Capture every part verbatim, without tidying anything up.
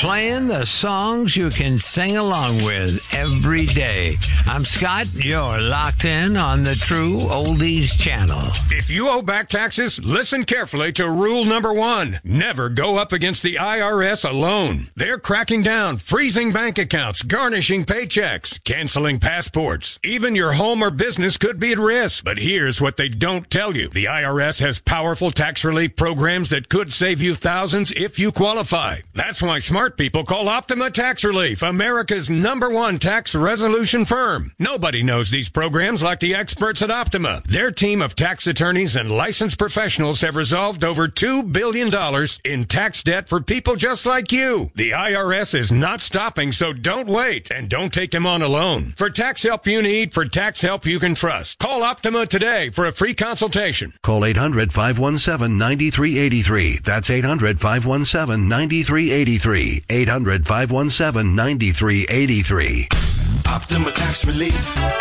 playing the songs you can sing along with every day. I'm Scott. You're locked in on the True Oldies channel. If you owe back taxes, listen carefully to rule number one. Never go up against the I R S alone. They're cracking down, freezing bank accounts, garnishing paychecks, canceling passports. Even your home or business could be at risk. But here's what they don't tell you. The I R S has powerful tax relief programs that could save you thousands if you qualify. That's why smart people call Optima Tax Relief, America's number one tax resolution firm. Nobody knows these programs like the experts at Optima. Their team of tax attorneys and licensed professionals have resolved over two billion dollars in tax debt for people just like you. The I R S is not stopping, so don't wait and don't take them on alone. For tax help you need, for tax help you can trust, call Optima today for a free consultation. Call eight hundred, five one seven, nine three eight three. That's eight hundred, five one seven, nine three eight three. eight hundred, five one seven, nine three eight three. Optima Tax Relief.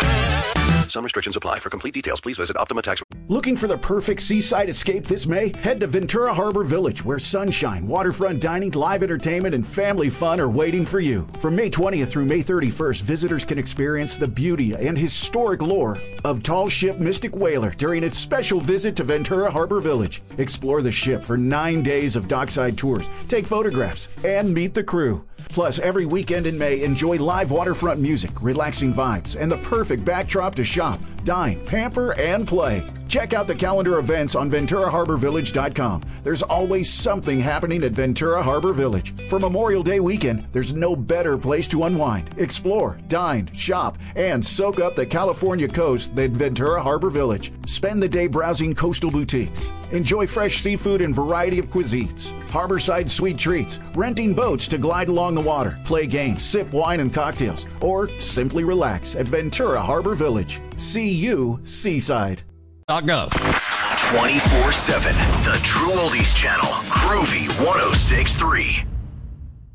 Some restrictions apply. For complete details, please visit Optima Tax. Looking for the perfect seaside escape this May? Head to Ventura Harbor Village, where sunshine, waterfront dining, live entertainment, and family fun are waiting for you. From May twentieth through May thirty-first, visitors can experience the beauty and historic lore of Tall Ship Mystic Whaler during its special visit to Ventura Harbor Village. Explore the ship for nine days of dockside tours, take photographs, and meet the crew. Plus, every weekend in May, enjoy live waterfront music, relaxing vibes, and the perfect backdrop to shop, dine, pamper, and play. Check out the calendar events on Ventura Harbor Village dot com. There's always something happening at Ventura Harbor Village. For Memorial Day weekend, there's no better place to unwind, explore, dine, shop, and soak up the California coast than Ventura Harbor Village. Spend the day browsing coastal boutiques. Enjoy fresh seafood and variety of cuisines. Harborside sweet treats, renting boats to glide along the water, play games, sip wine and cocktails, or simply relax at Ventura Harbor Village. See you seaside. .gov. twenty-four seven. The True Oldies Channel. Groovy one oh six point three.